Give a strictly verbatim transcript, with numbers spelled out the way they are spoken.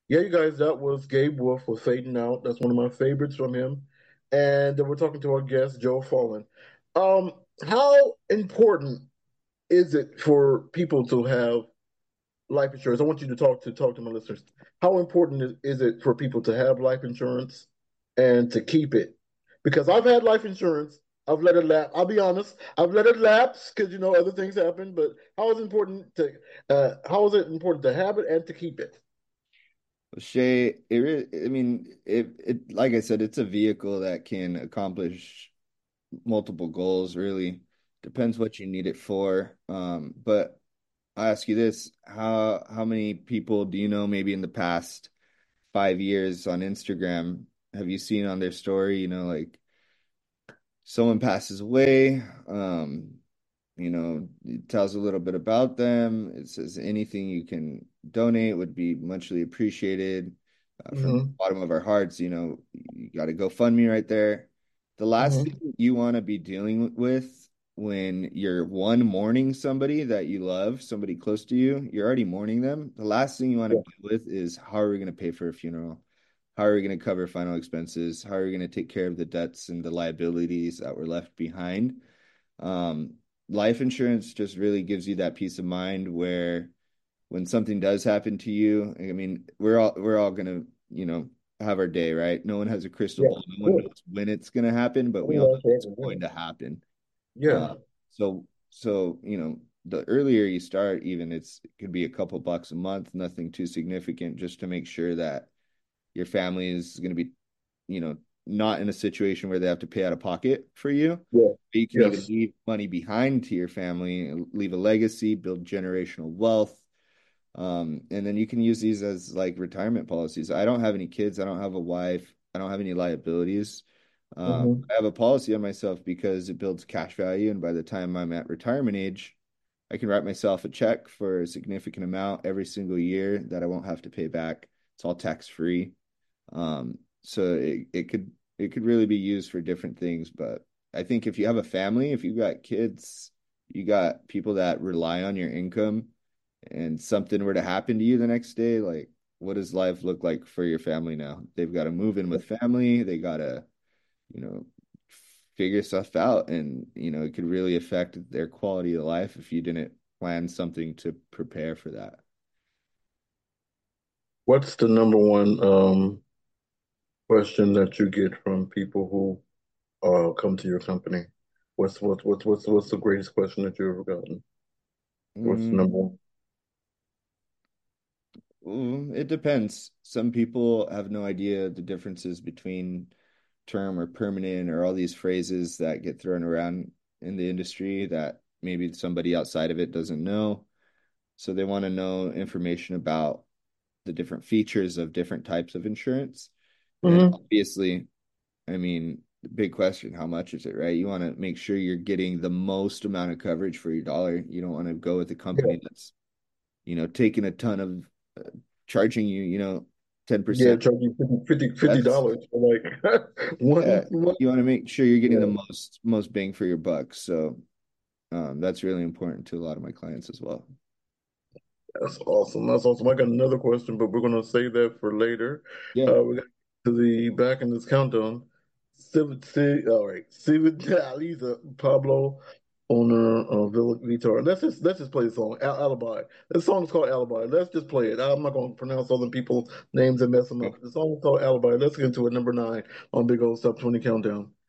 Yeah, you guys, that was Gabe Wolf with Fading Out. That's one of my favorites from him. And then we're talking to our guest, Joe Fallen. Um, how important is it for people to have life insurance? I want you to talk to talk to my listeners. How important is, is it for people to have life insurance and to keep it? Because I've had life insurance. I've let it lapse. I'll be honest. I've let it lapse because you know other things happen. But how is it important to uh, how is it important to have it and to keep it? Shay, it re I mean, it, it, like I said, it's a vehicle that can accomplish multiple goals, really. Depends what you need it for. Um, but I ask you this, how how many people do you know maybe in the past five years on Instagram have you seen on their story, you know, like someone passes away, um, you know, it tells a little bit about them. It says anything you can donate would be muchly appreciated. Uh, from the Hmm. bottom of our hearts, you know, you got to GoFundMe right there. The last Hmm. thing you want to be dealing with when you're one mourning somebody that you love, somebody close to you, you're already mourning them. The last thing you want to Yeah. deal with is how are we going to pay for a funeral? How are we going to cover final expenses? How are we going to take care of the debts and the liabilities that were left behind? Um, Life insurance just really gives you that peace of mind where when something does happen to you, I mean, we're all we're all gonna, you know, have our day, right? No one has a crystal Yeah. ball. No one Good. knows when it's gonna happen, but we Oh, all know that's it's right. going to happen. Yeah. Uh, so so you know, the earlier you start, even it's it could be a couple bucks a month, nothing too significant, just to make sure that your family is going to be, you know, not in a situation where they have to pay out of pocket for you. Yeah. You can even Yes. leave money behind to your family, leave a legacy, build generational wealth. Um, and then you can use these as like retirement policies. I don't have any kids. I don't have a wife. I don't have any liabilities. Um, Hmm. I have a policy on myself because it builds cash value. And by the time I'm at retirement age, I can write myself a check for a significant amount every single year that I won't have to pay back. It's all tax free. Um, so it, it could it could really be used for different things. But I think if you have a family, if you got kids, you got people that rely on your income, and something were to happen to you the next day, like what does life look like for your family now? They've got to move in with family, they got to, you know, figure stuff out, and you know, it could really affect their quality of life if you didn't plan something to prepare for that. What's the number one um, question that you get from people who uh, come to your company? What's what's what's what's what's the greatest question that you've ever gotten? What's the Mm, number one? mm, it depends. Some people have no idea the differences between term or permanent or all these phrases that get thrown around in the industry that maybe somebody outside of it doesn't know. So they want to know information about the different features of different types of insurance. And Hmm. obviously, I mean, the big question, how much is it, right? You want to make sure you're getting the most amount of coverage for your dollar. You don't want to go with a Yeah. company that's, you know, taking a ton of uh, charging you, you know, Yeah, ten percent charge you fifty fifty fifty less. dollars for like Yeah, one, one. you want to make sure you're getting the Yeah, most most bang for your buck. So um, that's really important to a lot of my clients as well. that's awesome. That's awesome. I got another question, but we're gonna save that for later. Yeah. Uh, we got to the back in this countdown. Civ, Civ, all right, Civ Aliza Pablo owner of Villa Vitar. Let's just let's just play the song Al Alibi. The song's called Alibi. Let's just play it. I'm not gonna pronounce other people's names and mess them up. The song's called Alibi. Let's get into it. Number nine on Big Old Stop twenty Countdown.